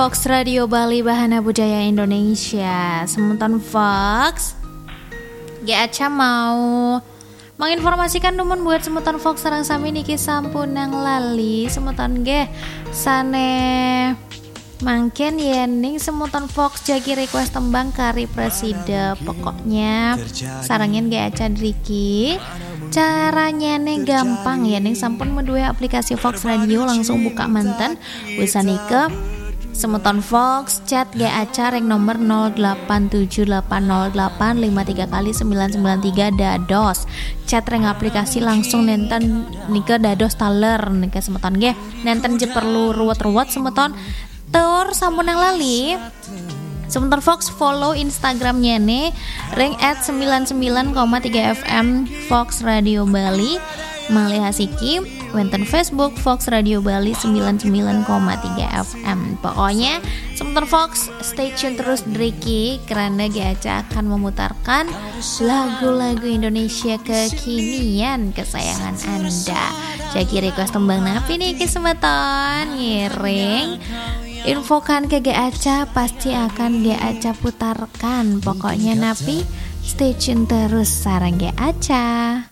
Fox Radio Bali Bahana Budaya Indonesia. Semonton Fox Aca mau menginformasikan dumun buat semonton Fox sareng sami niki sampun nang lali semonton ge sane mangken yening semonton Fox jagi request tembang kari presida. Pokoknya sarangin ge Aca driki caranya nih gampang ya nih sampun medue aplikasi Fox Radio langsung buka manten wisani ke semonton Fox chat ge Aca reng nomor 08780853 kali 993 dados chat reng aplikasi langsung nenten nika dados taler nika semonton ge nenten je perlu ruwet-ruwet semonton tur sampun yang lali semonton Fox follow Instagramnya nih reng @99,3 FM Fox Radio Bali malih hasiki wenten Facebook Fox Radio Bali 99,3 FM. Pokoknya semonton Fox stay tune terus driki karena Aca akan memutarkan lagu-lagu Indonesia kekinian kesayangan Anda. Jadi request tembang napi nih semonton ngiring infokan ke Aca pasti akan Aca putarkan. Pokoknya napi stay tune terus sarang Aca.